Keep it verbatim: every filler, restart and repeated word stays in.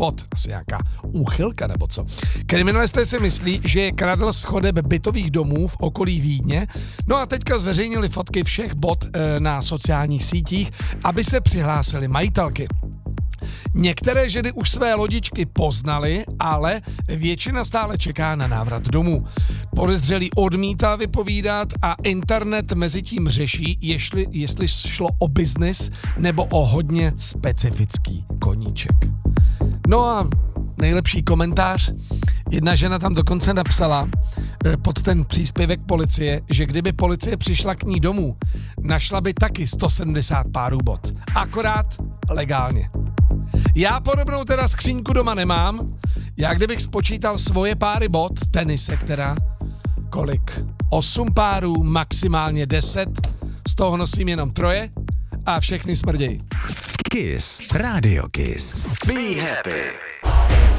bot, asi nějaká úchylka nebo co. Kriminalisté si myslí, že je kradl z chodeb bytových domů v okolí Vídně, no a teďka zveřejnili fotky všech bot e, na sociálních sítích, aby se přihlásili majitelky. Některé ženy už své lodičky poznaly, ale většina stále čeká na návrat domů. Podezřelý odmítá vypovídat a internet mezi tím řeší, jestli, jestli šlo o biznis nebo o hodně specifický koníček. No a nejlepší komentář. Jedna žena tam dokonce napsala pod ten příspěvek policie, že kdyby policie přišla k ní domů, našla by taky sto sedmdesát párů bot. Akorát legálně. Já podobnou teda skříňku doma nemám. Já kdybych spočítal svoje páry bot, tenisek teda, kolik? Osm párů, maximálně deset, z toho nosím jenom troje a všechny smrdějí. Kiss, Radio Kiss. Be happy.